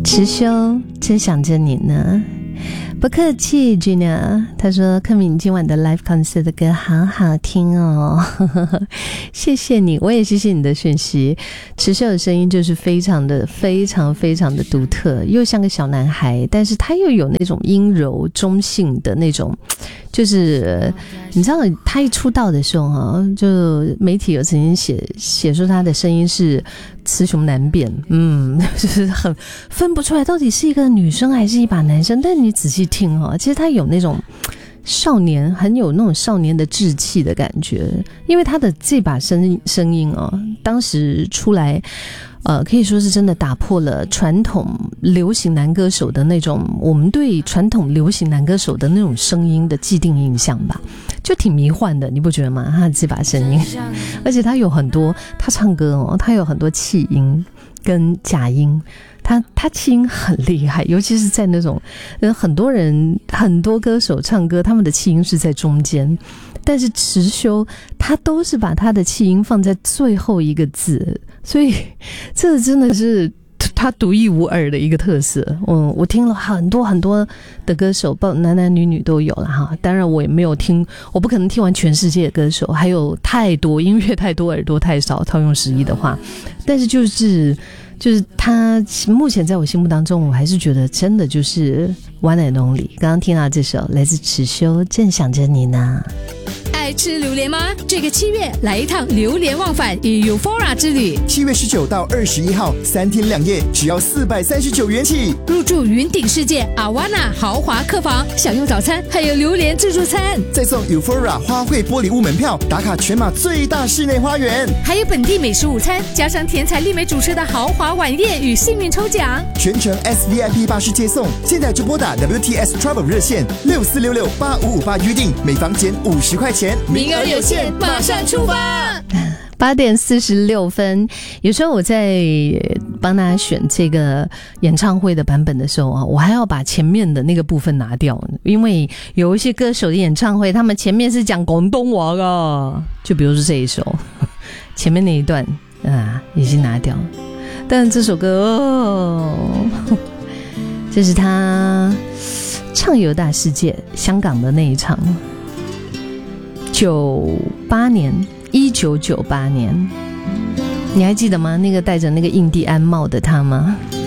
池修，真想着你呢。不客气 Gina， 他说克敏今晚的 live concert 的歌好好听哦谢谢你，我也谢谢你的讯息。池修的声音就是非常的独特，又像个小男孩，但是他又有那种阴柔中性的那种，就是你知道他一出道的时候就媒体有曾经写说他的声音是雌雄难辨，就是很分不出来到底是一个女生还是一把男生，但你仔细听其实他有那种少年，很有那种少年的稚气的感觉，因为他的这把声音当时出来可以说是真的打破了传统流行男歌手的那种，我们对传统流行男歌手的那种声音的既定印象吧，就挺迷幻的，你不觉得吗？他的这把声音，而且他有很多，他唱歌他有很多气音跟假音，他气音很厉害，尤其是在那种很多歌手唱歌，他们的气音是在中间，但是池修他都是把他的气音放在最后一个字，所以这真的是他独一无二的一个特色。我听了很多的歌手，男男女女都有了哈。当然我也没有听，我不可能听完全世界的歌手，还有太多音乐太多，耳朵太少，套用11的话，但是就是他目前在我心目当中，我还是觉得真的就是 one and only。 刚刚听到这首来自池修，正想着你呢。 爱吃榴莲吗？这个7月来一趟榴莲忘返 Eufora 之旅 ，7月19到21号3天2夜，只要439元起， 入住云顶世界 Awana 豪华客房，享用早餐，还有榴莲自助餐， 再送 Eufora 花卉玻璃屋门票，打卡全马最大室内花园， 还有本地美食午餐，加上甜彩丽美主持的豪华晚宴与幸运抽奖， 全程 SVIP 巴士接送。现在就拨打 WTS Travel 热线64668558预定，每房减50块钱， 名额有限，马上出发。 8点46分，有时候我在帮大家选这个演唱会的版本的时候我还要把前面的那个部分拿掉，因为有一些歌手的演唱会，他们前面是讲广东话的，就比如说这一首，前面那一段已经拿掉了，但这首歌这是他畅游大世界香港的那一场，1998年，你还记得吗？那个戴着那个印第安帽的他吗？